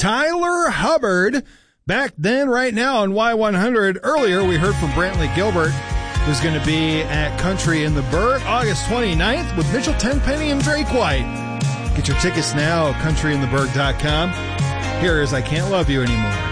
Tyler Hubbard. Back then, right now on Y100. Earlier, we heard from Brantley Gilbert, who's going to be at Country in the Burgh August 29th with Mitchell Tenpenny and Drake White. Get your tickets now at countryintheburgh.com. Here is I Can't Love You Anymore.